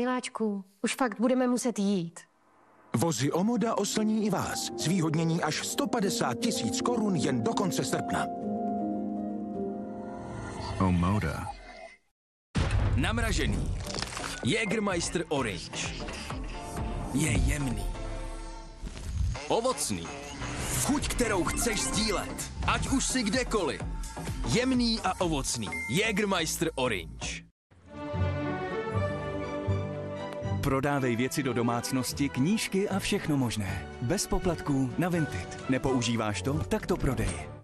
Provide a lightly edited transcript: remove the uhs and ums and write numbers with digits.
Miláčku, už fakt budeme muset jít. Vozy Omoda oslní i vás. Zvýhodnění až 150 000 korun jen do konce srpna. Omoda. Namražený. Jägermeister Orange. Je jemný. Ovocný. Chuť, kterou chceš sdílet. Ať už si kdekoliv. Jemný a ovocný. Jägermeister Orange. Prodávej věci do domácnosti, knížky a všechno možné. Bez poplatků na Vinted. Nepoužíváš to? Tak to prodej.